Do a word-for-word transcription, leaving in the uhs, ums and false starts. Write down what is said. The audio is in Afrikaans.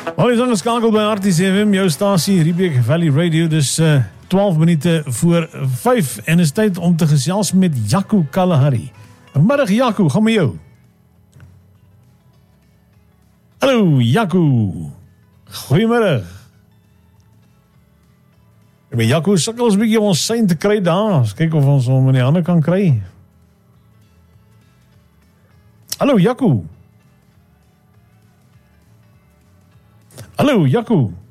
Ons is ingeskakeld by R T C F M, jou stasie, Riebeek Valley Radio. Dis uh, twaalf minute voor vyf en is tyd om te gesels met Jaco Kalahari. Middag Jaco, gaan met jou. Hallo Jaco. Goeiemiddag. Ek ben Jaco sukkel ons 'n bietjie om ons sein te kry daar. Ons kyk of ons hom in die hande kan kry. Hallo Jaco. Hallo Jaco.